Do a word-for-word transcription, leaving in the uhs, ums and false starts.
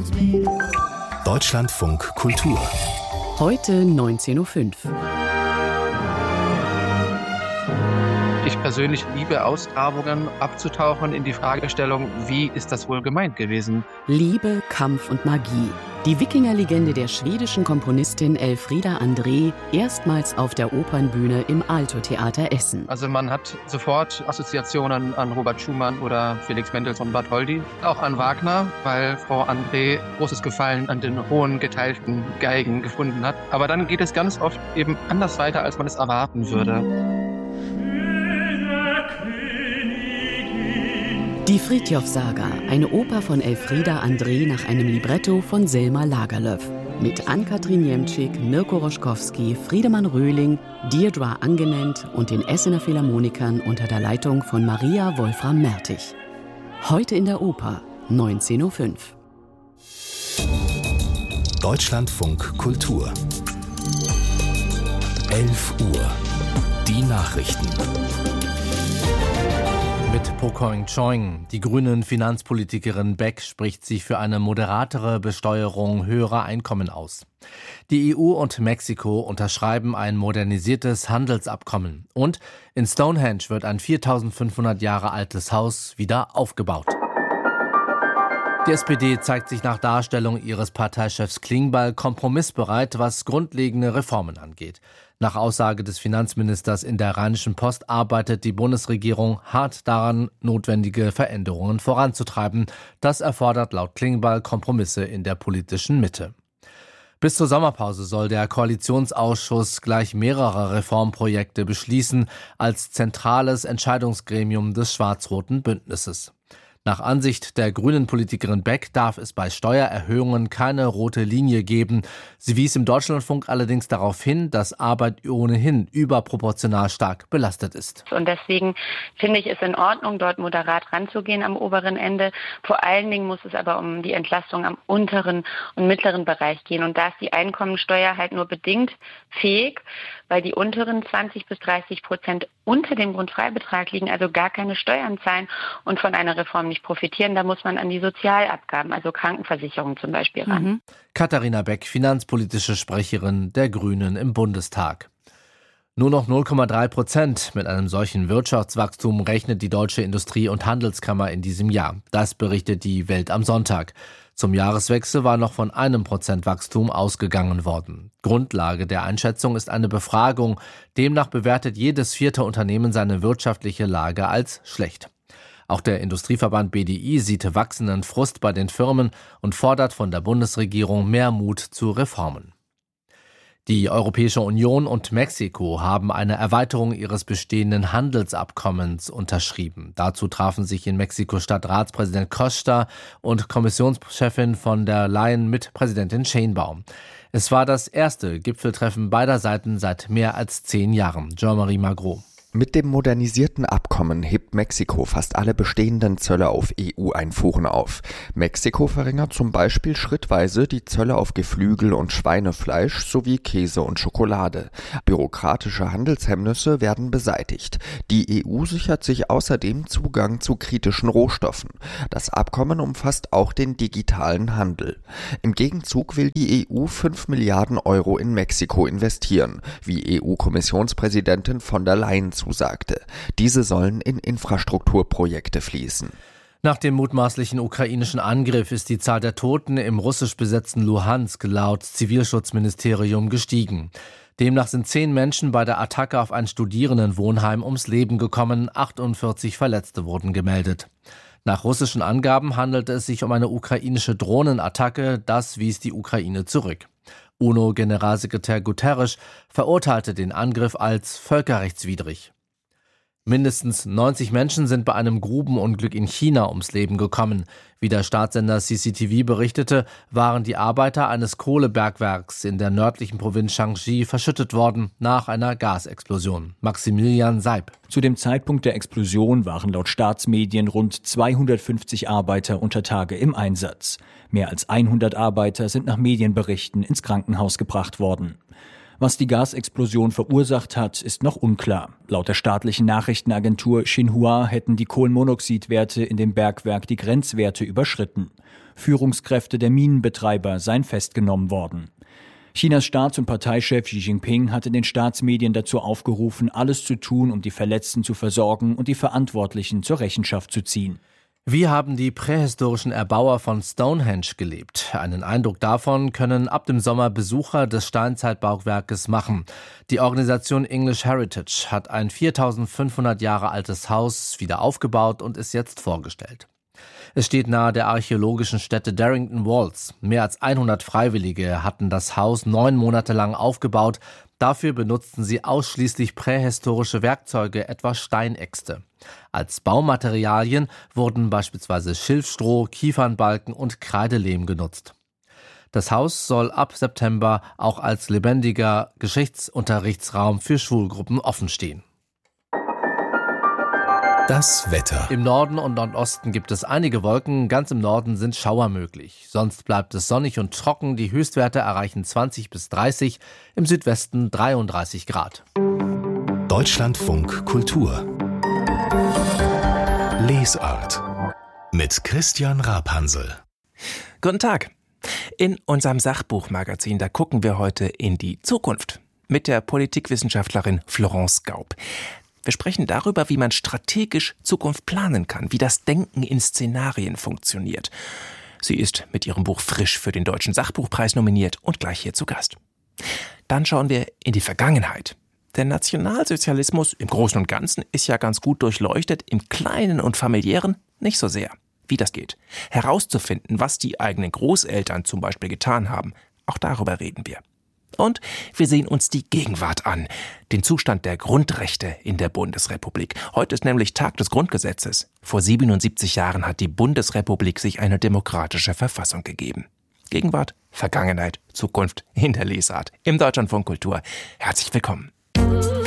Deutschlandfunk Kultur. Heute neunzehn Uhr fünf. Ich persönlich liebe Ausgrabungen, abzutauchen in die Fragestellung, wie ist das wohl gemeint gewesen? Liebe, Kampf und Magie. Die Wikingerlegende der schwedischen Komponistin Elfriede André erstmals auf der Opernbühne im Aalto-Theater Essen. Also man hat sofort Assoziationen an Robert Schumann oder Felix Mendelssohn Bartholdy, auch an Wagner, weil Frau André großes Gefallen an den hohen geteilten Geigen gefunden hat. Aber dann geht es ganz oft eben anders weiter, als man es erwarten würde. Die Frithjof-Saga, eine Oper von Elfriede André nach einem Libretto von Selma Lagerlöf. Mit Ann-Kathrin Jemtschik, Mirko Roschkowski, Friedemann Röhling, Deirdre Angenent und den Essener Philharmonikern unter der Leitung von Maria Wolfram Mertig. Heute in der Oper, neunzehn Uhr fünf. Deutschlandfunk Kultur. elf Uhr. Die Nachrichten. Mit Po Keung-Choing. Die grünen Finanzpolitikerin Beck spricht sich für eine moderatere Besteuerung höherer Einkommen aus. Die E U und Mexiko unterschreiben ein modernisiertes Handelsabkommen. Und in Stonehenge wird ein viertausendfünfhundert Jahre altes Haus wieder aufgebaut. Die S P D zeigt sich nach Darstellung ihres Parteichefs Klingbeil kompromissbereit, was grundlegende Reformen angeht. Nach Aussage des Finanzministers in der Rheinischen Post arbeitet die Bundesregierung hart daran, notwendige Veränderungen voranzutreiben. Das erfordert laut Klingbeil Kompromisse in der politischen Mitte. Bis zur Sommerpause soll der Koalitionsausschuss gleich mehrere Reformprojekte beschließen als zentrales Entscheidungsgremium des schwarz-roten Bündnisses. Nach Ansicht der grünen Politikerin Beck darf es bei Steuererhöhungen keine rote Linie geben. Sie wies im Deutschlandfunk allerdings darauf hin, dass Arbeit ohnehin überproportional stark belastet ist. Und deswegen finde ich es in Ordnung, dort moderat ranzugehen am oberen Ende. Vor allen Dingen muss es aber um die Entlastung am unteren und mittleren Bereich gehen. Und da ist die Einkommensteuer halt nur bedingt fähig, weil die unteren zwanzig bis dreißig Prozent unter dem Grundfreibetrag liegen, also gar keine Steuern zahlen und von einer Reform nicht profitieren. Da muss man an die Sozialabgaben, also Krankenversicherung zum Beispiel, ran. Mhm. Katharina Beck, finanzpolitische Sprecherin der Grünen im Bundestag. Nur noch null Komma drei Prozent. Mit einem solchen Wirtschaftswachstum rechnet die Deutsche Industrie- und Handelskammer in diesem Jahr. Das berichtet die Welt am Sonntag. Zum Jahreswechsel war noch von einem Prozent Wachstum ausgegangen worden. Grundlage der Einschätzung ist eine Befragung. Demnach bewertet jedes vierte Unternehmen seine wirtschaftliche Lage als schlecht. Auch der Industrieverband B D I sieht wachsenden Frust bei den Firmen und fordert von der Bundesregierung mehr Mut zu Reformen. Die Europäische Union und Mexiko haben eine Erweiterung ihres bestehenden Handelsabkommens unterschrieben. Dazu trafen sich in Mexiko-Stadt Ratspräsident Costa und Kommissionschefin von der Leyen mit Präsidentin Sheinbaum. Es war das erste Gipfeltreffen beider Seiten seit mehr als zehn Jahren. Jean-Marie Magro. Mit dem modernisierten Abkommen hebt Mexiko fast alle bestehenden Zölle auf E U-Einfuhren auf. Mexiko verringert zum Beispiel schrittweise die Zölle auf Geflügel und Schweinefleisch sowie Käse und Schokolade. Bürokratische Handelshemmnisse werden beseitigt. Die E U sichert sich außerdem Zugang zu kritischen Rohstoffen. Das Abkommen umfasst auch den digitalen Handel. Im Gegenzug will die E U fünf Milliarden Euro in Mexiko investieren, wie E U-Kommissionspräsidentin von der Leyen zusagte. Diese sollen in Infrastrukturprojekte fließen. Nach dem mutmaßlichen ukrainischen Angriff ist die Zahl der Toten im russisch besetzten Luhansk laut Zivilschutzministerium gestiegen. Demnach sind zehn Menschen bei der Attacke auf ein Studierendenwohnheim ums Leben gekommen, achtundvierzig Verletzte wurden gemeldet. Nach russischen Angaben handelte es sich um eine ukrainische Drohnenattacke, das wies die Ukraine zurück. UNO-Generalsekretär Guterres verurteilte den Angriff als völkerrechtswidrig. Mindestens neunzig Menschen sind bei einem Grubenunglück in China ums Leben gekommen. Wie der Staatssender C C T V berichtete, waren die Arbeiter eines Kohlebergwerks in der nördlichen Provinz Shaanxi verschüttet worden nach einer Gasexplosion. Maximilian Seib. Zu dem Zeitpunkt der Explosion waren laut Staatsmedien rund zweihundertfünfzig Arbeiter unter Tage im Einsatz. Mehr als hundert Arbeiter sind nach Medienberichten ins Krankenhaus gebracht worden. Was die Gasexplosion verursacht hat, ist noch unklar. Laut der staatlichen Nachrichtenagentur Xinhua hätten die Kohlenmonoxidwerte in dem Bergwerk die Grenzwerte überschritten. Führungskräfte der Minenbetreiber seien festgenommen worden. Chinas Staats- und Parteichef Xi Jinping hatte den Staatsmedien dazu aufgerufen, alles zu tun, um die Verletzten zu versorgen und die Verantwortlichen zur Rechenschaft zu ziehen. Wie haben die prähistorischen Erbauer von Stonehenge gelebt? Einen Eindruck davon können ab dem Sommer Besucher des Steinzeitbauwerkes machen. Die Organisation English Heritage hat ein viertausendfünfhundert Jahre altes Haus wieder aufgebaut und ist jetzt vorgestellt. Es steht nahe der archäologischen Stätte Darrington Walls. Mehr als hundert Freiwillige hatten das Haus neun Monate lang aufgebaut. Dafür benutzten sie ausschließlich prähistorische Werkzeuge, etwa Steinäxte. Als Baumaterialien wurden beispielsweise Schilfstroh, Kiefernbalken und Kreidelehm genutzt. Das Haus soll ab September auch als lebendiger Geschichtsunterrichtsraum für Schulgruppen offenstehen. Das Wetter. Im Norden und Nordosten gibt es einige Wolken, ganz im Norden sind Schauer möglich. Sonst bleibt es sonnig und trocken, die Höchstwerte erreichen zwanzig bis dreißig, im Südwesten dreiunddreißig Grad. Deutschlandfunk Kultur. Lesart. Mit Christian Rapansel. Guten Tag. In unserem Sachbuchmagazin, da gucken wir heute in die Zukunft mit der Politikwissenschaftlerin Florence Gaub. Wir sprechen darüber, wie man strategisch Zukunft planen kann, wie das Denken in Szenarien funktioniert. Sie ist mit ihrem Buch Frisch für den Deutschen Sachbuchpreis nominiert und gleich hier zu Gast. Dann schauen wir in die Vergangenheit. Der Nationalsozialismus im Großen und Ganzen ist ja ganz gut durchleuchtet, im Kleinen und Familiären nicht so sehr. Wie das geht, herauszufinden, was die eigenen Großeltern zum Beispiel getan haben, auch darüber reden wir. Und wir sehen uns die Gegenwart an, den Zustand der Grundrechte in der Bundesrepublik. Heute ist nämlich Tag des Grundgesetzes. Vor siebenundsiebzig Jahren hat die Bundesrepublik sich eine demokratische Verfassung gegeben. Gegenwart, Vergangenheit, Zukunft in der Lesart im Deutschlandfunk Kultur. Herzlich willkommen.